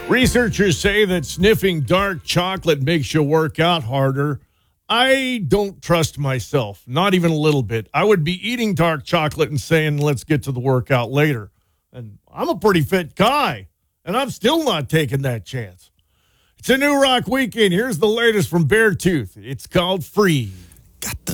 Researchers say that sniffing dark chocolate makes you work out harder. I don't trust myself, not even a little bit. I would be eating dark chocolate and saying, let's get to the workout later. And I'm a pretty fit guy, and I'm still not taking that chance. It's a New Rock weekend. Here's the latest from Beartooth. It's called Freeze.